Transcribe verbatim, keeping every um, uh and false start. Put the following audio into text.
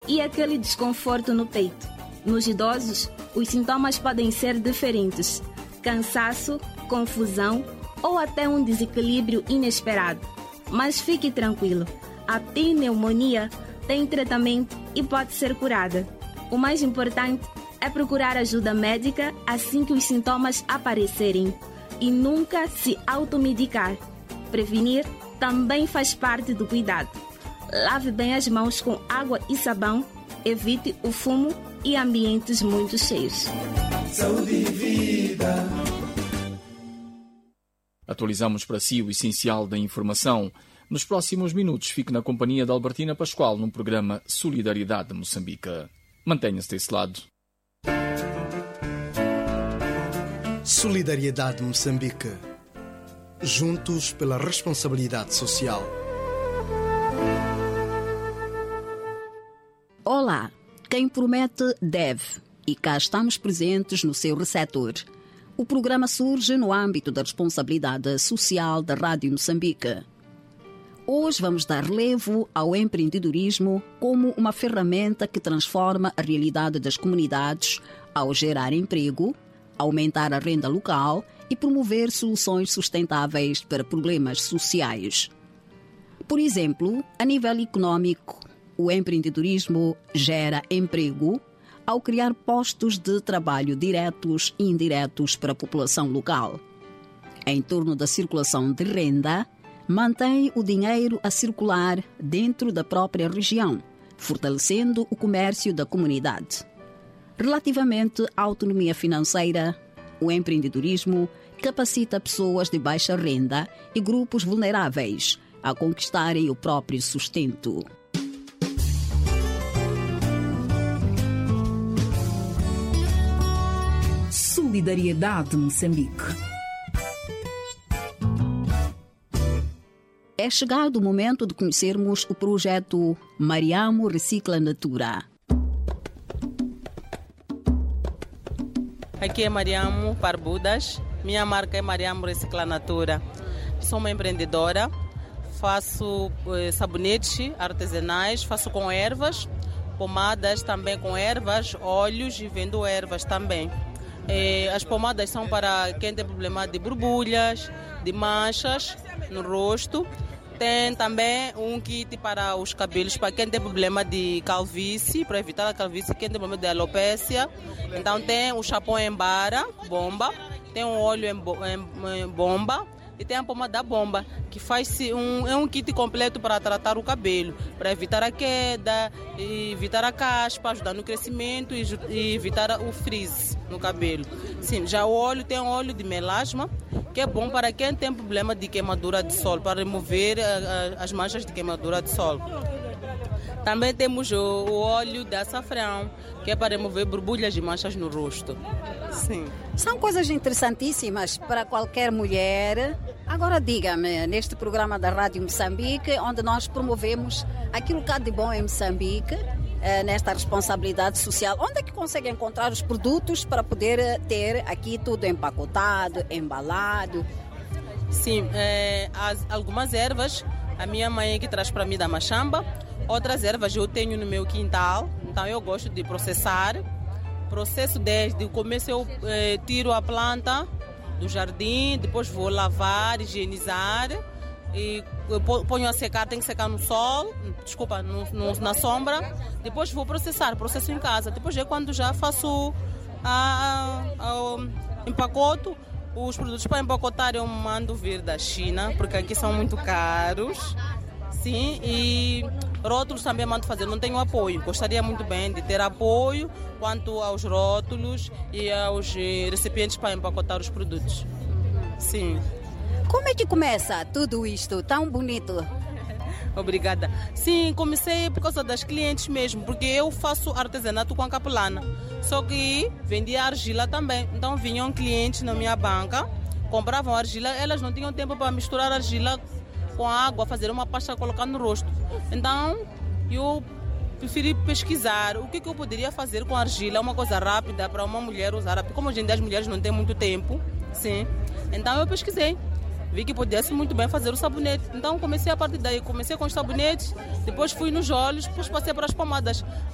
e aquele desconforto no peito. Nos idosos, os sintomas podem ser diferentes: cansaço, confusão ou até um desequilíbrio inesperado. Mas fique tranquilo, a pneumonia tem tratamento e pode ser curada. O mais importante é procurar ajuda médica assim que os sintomas aparecerem e nunca se automedicar. Prevenir também faz parte do cuidado. Lave bem as mãos com água e sabão, evite o fumo e ambientes muito cheios. Saúde e vida. Atualizamos para si o essencial da informação. Nos próximos minutos, fique na companhia de Albertina Pascoal no programa Solidariedade de Moçambique. Mantenha-se desse lado. Solidariedade de Moçambique. Juntos pela responsabilidade social. Olá, quem promete deve, e cá estamos presentes no seu receptor. O programa surge no âmbito da responsabilidade social da Rádio Moçambique. Hoje vamos dar relevo ao empreendedorismo como uma ferramenta que transforma a realidade das comunidades ao gerar emprego, aumentar a renda local e promover soluções sustentáveis para problemas sociais. Por exemplo, a nível econômico, o empreendedorismo gera emprego ao criar postos de trabalho diretos e indiretos para a população local. Em torno da circulação de renda, mantém o dinheiro a circular dentro da própria região, fortalecendo o comércio da comunidade. Relativamente à autonomia financeira, o empreendedorismo capacita pessoas de baixa renda e grupos vulneráveis a conquistarem o próprio sustento. Solidariedade de Moçambique. É chegado o momento de conhecermos o projeto Mariamo Recicla Natura. Aqui é Mariamo Barbudas, minha marca é Mariamo Recicla Natura. Sou uma empreendedora, faço eh, sabonetes artesanais, faço com ervas, pomadas também com ervas, óleos e vendo ervas também. Eh, as pomadas são para quem tem problema de borbulhas, de manchas no rosto. Tem também um kit para os cabelos, para quem tem problema de calvície, para evitar a calvície, quem tem problema de alopécia. Então tem o shampoo em bara, bomba, tem um óleo em, bo- em, em bomba e tem a pomada bomba, que faz um, é um kit completo para tratar o cabelo, para evitar a queda, evitar a caspa, ajudar no crescimento e, e evitar o frizz no cabelo. Sim, já o óleo tem um óleo de melasma, que é bom para quem tem problema de queimadura de sol, para remover a, a, as manchas de queimadura de sol. Também temos o, o óleo de açafrão, que é para remover borbulhas e manchas no rosto. Sim. São coisas interessantíssimas para qualquer mulher. Agora diga-me, neste programa da Rádio Moçambique, onde nós promovemos aquilo que há de bom em Moçambique, nesta responsabilidade social, onde é que consegue encontrar os produtos para poder ter aqui tudo empacotado, embalado? Sim, é, as, algumas ervas, a minha mãe é que traz para mim da Machamba, outras ervas eu tenho no meu quintal, então eu gosto de processar. Processo desde o começo eu é, tiro a planta do jardim, depois vou lavar, higienizar e ponho a secar, tem que secar no sol, desculpa, no, no, na sombra, depois vou processar, processo em casa, depois é quando já faço a, a, a empacoto. Os produtos para empacotar eu mando vir da China, porque aqui são muito caros, sim, e rótulos também mando fazer, não tenho apoio, gostaria muito bem de ter apoio quanto aos rótulos e aos recipientes para empacotar os produtos, sim. Como é que começa tudo isto tão bonito? Obrigada. Sim, comecei por causa das clientes mesmo, porque eu faço artesanato com a capulana. Só que vendia argila também. Então vinham clientes na minha banca, compravam argila, elas não tinham tempo para misturar argila com água, fazer uma pasta e colocar no rosto. Então eu preferi pesquisar o que, que eu poderia fazer com argila, uma coisa rápida para uma mulher usar. Como hoje em dia as mulheres não têm muito tempo, sim. Então eu pesquisei. Vi que pudesse muito bem fazer o sabonete. Então comecei a partir daí, comecei com os sabonetes, depois fui nos olhos, depois passei para as pomadas.